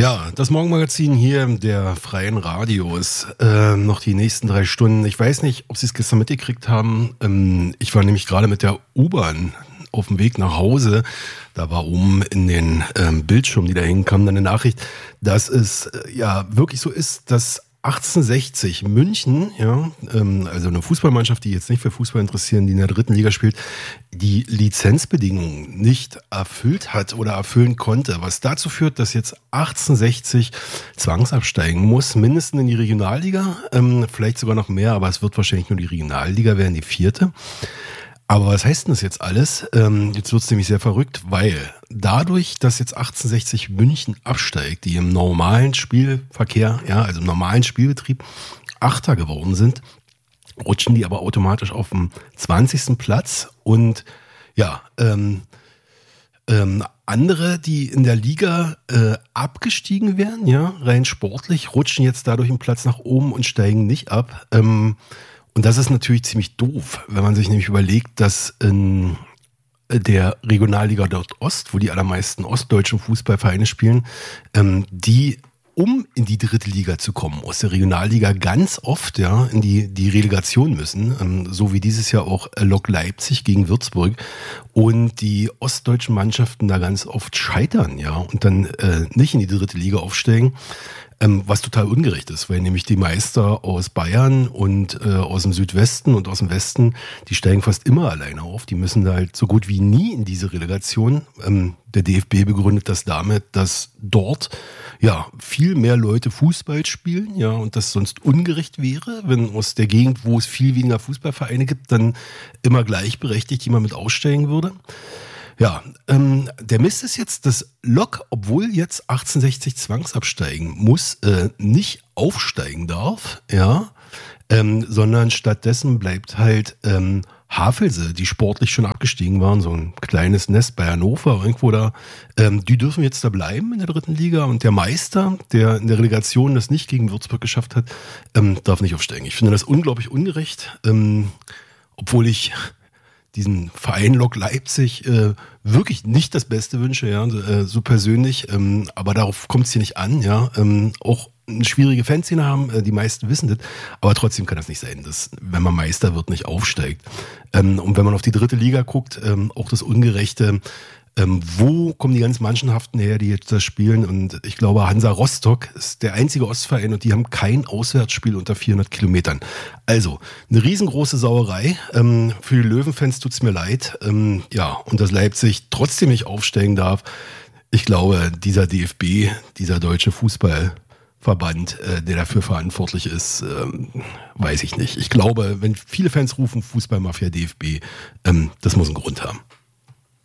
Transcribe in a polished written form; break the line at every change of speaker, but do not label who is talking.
Ja, das Morgenmagazin hier der Freien Radios. Noch die nächsten 3 Stunden. Ich weiß nicht, ob Sie es gestern mitgekriegt haben. Ich war nämlich gerade mit der U-Bahn auf dem Weg nach Hause. Da war oben in den Bildschirm, die da hingen, kam dann eine Nachricht, dass es ja wirklich so ist, dass 1860 München, ja, also eine Fußballmannschaft, die jetzt nicht für Fußball interessieren, die in der 3. Liga spielt, die Lizenzbedingungen nicht erfüllt hat oder erfüllen konnte, was dazu führt, dass jetzt 1860 zwangsabsteigen muss, mindestens in die Regionalliga, vielleicht sogar noch mehr, aber es wird wahrscheinlich nur die Regionalliga werden, die 4. Aber was heißt denn das jetzt alles? Jetzt wird es nämlich sehr verrückt, weil dadurch, dass jetzt 1860 München absteigt, die im normalen Spielverkehr, ja, also im normalen Spielbetrieb Achter geworden sind, rutschen die aber automatisch auf den 20. Platz und ja, andere, die in der Liga abgestiegen wären, ja, rein sportlich, rutschen jetzt dadurch einen Platz nach oben und steigen nicht ab. Und das ist natürlich ziemlich doof, wenn man sich nämlich überlegt, dass in der Regionalliga Nordost, wo die allermeisten ostdeutschen Fußballvereine spielen, die, um in die 3. Liga zu kommen, aus der Regionalliga ganz oft ja in die Relegation müssen, so wie dieses Jahr auch Lok Leipzig gegen Würzburg, und die ostdeutschen Mannschaften da ganz oft scheitern, ja, und dann nicht in die 3. Liga aufsteigen. Was total ungerecht ist, weil nämlich die Meister aus Bayern und aus dem Südwesten und aus dem Westen, die steigen fast immer alleine auf. Die müssen da halt so gut wie nie in diese Relegation. Der DFB begründet das damit, dass dort ja viel mehr Leute Fußball spielen, ja, und das sonst ungerecht wäre, wenn aus der Gegend, wo es viel weniger Fußballvereine gibt, dann immer gleichberechtigt jemand mit aussteigen würde. Ja, der Mist ist jetzt, dass Lok, obwohl jetzt 1860 zwangsabsteigen muss, nicht aufsteigen darf, ja, sondern stattdessen bleibt halt Havelse, die sportlich schon abgestiegen waren, so ein kleines Nest bei Hannover, irgendwo da, die dürfen jetzt da bleiben in der 3. Liga, und der Meister, der in der Relegation das nicht gegen Würzburg geschafft hat, darf nicht aufsteigen. Ich finde das unglaublich ungerecht, obwohl ich diesen Verein Lok Leipzig wirklich nicht das Beste wünsche, ja, so persönlich, aber darauf kommt es hier nicht an, ja, auch eine schwierige Fanszene haben, die meisten wissen das, aber trotzdem kann das nicht sein, dass, wenn man Meister wird, nicht aufsteigt. Und wenn man auf die 3. Liga guckt, auch das Ungerechte, wo kommen die ganzen Mannschaften her, die jetzt das spielen? Und ich glaube, Hansa Rostock ist der einzige Ostverein und die haben kein Auswärtsspiel unter 400 Kilometern. Also eine riesengroße Sauerei. Für die Löwenfans tut's mir leid. Ja, und dass Leipzig trotzdem nicht aufsteigen darf. Ich glaube, dieser DFB, dieser deutsche Fußballverband, der dafür verantwortlich ist, weiß ich nicht. Ich glaube, wenn viele Fans rufen Fußballmafia DFB, das muss einen Grund haben.